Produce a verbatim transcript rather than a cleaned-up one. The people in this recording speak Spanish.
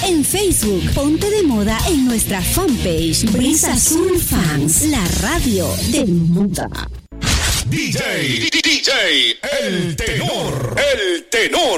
En Facebook, ponte de moda en nuestra fanpage Brisa Azul Fans, la radio del mundo. D J, D J, el tenor, el tenor.